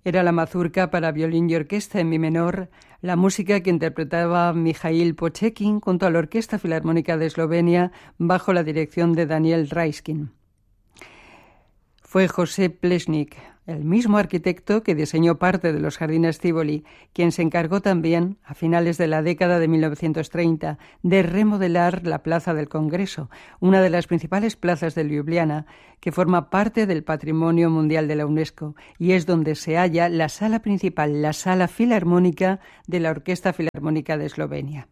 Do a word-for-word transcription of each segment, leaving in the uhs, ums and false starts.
Era la mazurca para violín y orquesta en mi menor, la música que interpretaba Mijail Pochekin junto a la Orquesta Filarmónica de Eslovenia bajo la dirección de Daniel Raiskin. Fue José Plečnik, el mismo arquitecto que diseñó parte de los Jardines Tívoli, quien se encargó también, a finales de la década de mil novecientos treinta, de remodelar la Plaza del Congreso, una de las principales plazas de Ljubljana, que forma parte del Patrimonio Mundial de la UNESCO, y es donde se halla la sala principal, la Sala Filarmónica de la Orquesta Filarmónica de Eslovenia.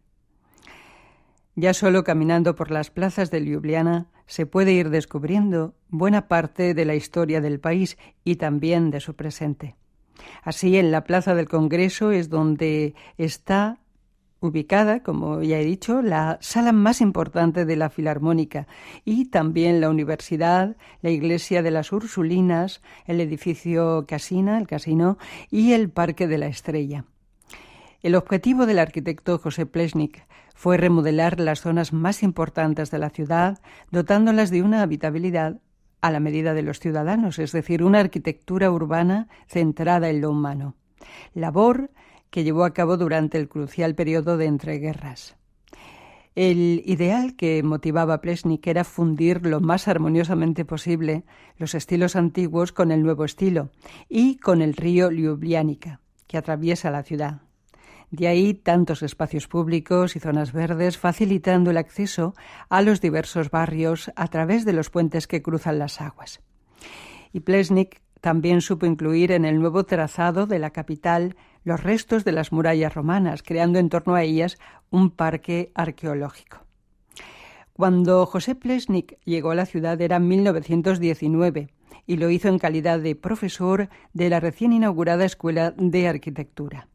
Ya solo caminando por las plazas de Ljubljana se puede ir descubriendo buena parte de la historia del país y también de su presente. Así, en la Plaza del Congreso es donde está ubicada, como ya he dicho, la sala más importante de la Filarmónica y también la universidad, la iglesia de las Ursulinas, el edificio Casina, el casino, y el Parque de la Estrella. El objetivo del arquitecto José Plečnik fue remodelar las zonas más importantes de la ciudad, dotándolas de una habitabilidad a la medida de los ciudadanos, es decir, una arquitectura urbana centrada en lo humano. Labor que llevó a cabo durante el crucial periodo de entreguerras. El ideal que motivaba a Plečnik era fundir lo más armoniosamente posible los estilos antiguos con el nuevo estilo y con el río Ljubljanica, que atraviesa la ciudad. De ahí tantos espacios públicos y zonas verdes, facilitando el acceso a los diversos barrios a través de los puentes que cruzan las aguas. Y Plečnik también supo incluir en el nuevo trazado de la capital los restos de las murallas romanas, creando en torno a ellas un parque arqueológico. Cuando José Plečnik llegó a la ciudad era mil novecientos diecinueve y lo hizo en calidad de profesor de la recién inaugurada Escuela de Arquitectura.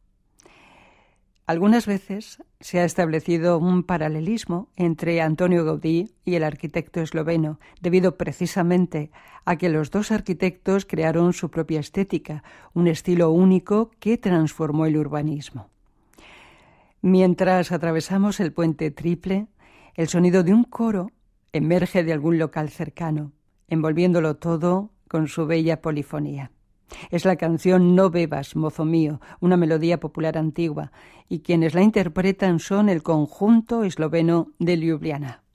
Algunas veces se ha establecido un paralelismo entre Antonio Gaudí y el arquitecto esloveno, debido precisamente a que los dos arquitectos crearon su propia estética, un estilo único que transformó el urbanismo. Mientras atravesamos el puente Triple, el sonido de un coro emerge de algún local cercano, envolviéndolo todo con su bella polifonía. Es la canción No bebas, mozo mío, una melodía popular antigua, y quienes la interpretan son el conjunto esloveno de Ljubljana.